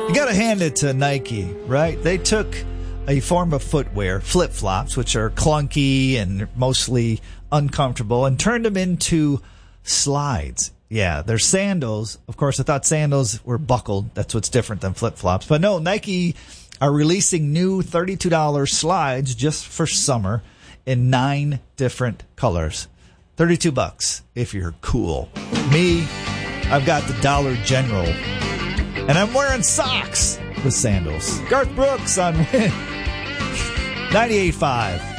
You got to hand it to Nike, right? They took a form of footwear, flip-flops, which are clunky and mostly uncomfortable, and turned them into slides. Yeah, they're sandals. Of course, I thought sandals were buckled. That's what's different than flip-flops. But no, Nike are releasing new $32 slides just for summer in 9 different colors. $32 if you're cool. Me, I've got the Dollar General, and I'm wearing socks with sandals. Garth Brooks on Win 98.5.